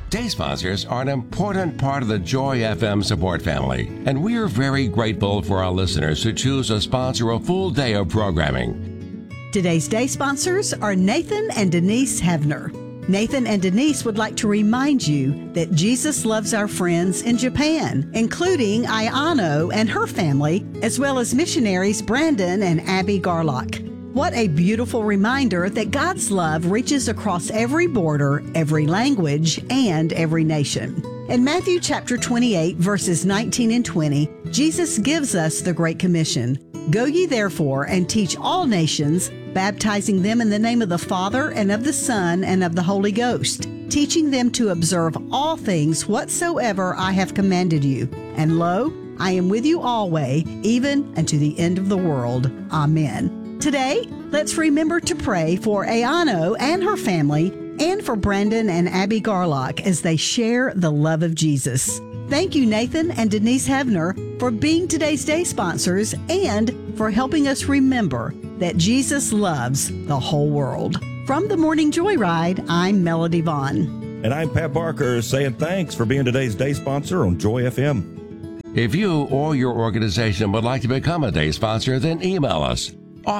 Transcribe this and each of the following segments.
Day sponsors are an important part of the Joy FM support family, and we are very grateful for our listeners who choose to sponsor a full day of programming. Today's day sponsors are Nathan and Denise Havner. Nathan and Denise would like to remind you that Jesus loves our friends in Japan, including Ayano and her family, as well as missionaries Brandon and Abby Garlock. What a beautiful reminder that God's love reaches across every border, every language, and every nation. In Matthew chapter 28, verses 19 and 20, Jesus gives us the Great Commission. Go ye therefore and teach all nations, baptizing them in the name of the Father and of the Son and of the Holy Ghost, teaching them to observe all things whatsoever I have commanded you. And lo, I am with you always, even unto the end of the world. Amen. Today, let's remember to pray for Ayano and her family and for Brandon and Abby Garlock as they share the love of Jesus. Thank you, Nathan and Denise Havner, for being today's day sponsors and for helping us remember that Jesus loves the whole world. From the Morning Joyride, I'm Melody Vaughn. And I'm Pat Barker saying thanks for being today's day sponsor on Joy FM. If you or your organization would like to become a day sponsor, then email us,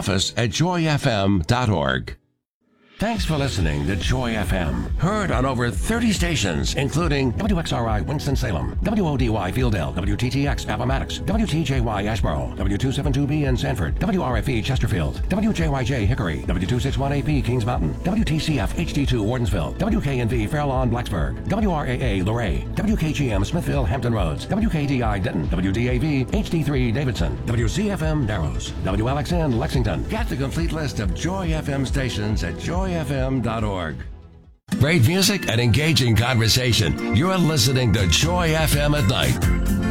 office@joyfm.org. Thanks for listening to Joy FM, heard on over 30 stations, including WXRI Winston-Salem, WODY Fieldale, WTTX Appomattox, WTJY Asheboro, W272B in Sanford, WRFE Chesterfield, WJYJ Hickory, W261AP Kings Mountain, WTCF HD2 Wardensville, WKNV Fairlawn Blacksburg, WRAA Luray, WKGM Smithville Hampton Roads, WKDI Denton, WDAV HD3 Davidson, WCFM Narrows, WLXN Lexington. Get the complete list of Joy FM stations at joyfm.org. Great music and engaging conversation. You're listening to Joy FM at Night.